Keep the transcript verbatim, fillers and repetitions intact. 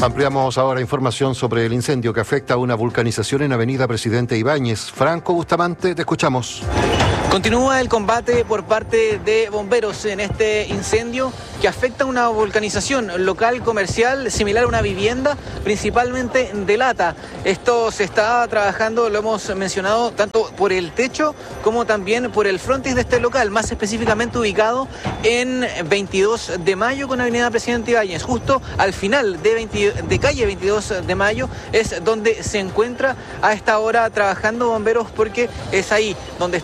Ampliamos ahora información sobre el incendio que afecta a una vulcanización en Avenida Presidente Ibáñez. Franco Bustamante, te escuchamos. Continúa el combate por parte de bomberos en este incendio que afecta a una vulcanización local comercial similar a una vivienda, principalmente de lata. Esto se está trabajando, lo hemos mencionado, tanto por el techo como también por el frontis de este local, más específicamente ubicado en veintidós de mayo con Avenida Presidente Ibáñez. Justo al final de, veinte, de calle veintidós de mayo es donde se encuentra a esta hora trabajando bomberos, porque es ahí donde